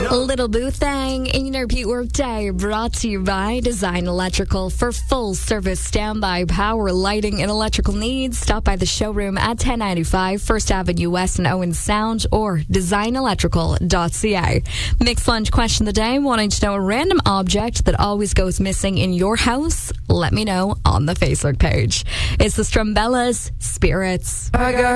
Little Boo Thang in your repeat workday, brought to you by Design Electrical. For full service standby power, lighting, and electrical needs, stop by the showroom at 1095 First Avenue West in Owen Sound or designelectrical.ca. Mixed lunch question of the day, wanting to know a random object that always goes missing in your house? Let me know on the Facebook page. It's the Strumbellas Spirits.